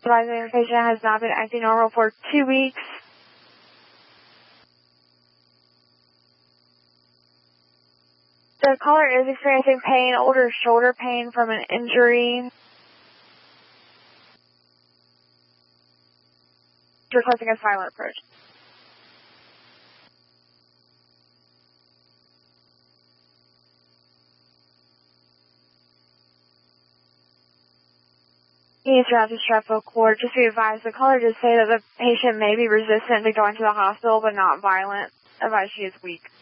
Advising the patient has not been acting normal for 2 weeks. The caller is experiencing pain, older shoulder pain from an injury. Requesting a silent approach. He needs to have the strep cord. Just be advised, the caller did say that the patient may be resistant to going to the hospital, but not violent. Advised she is weak.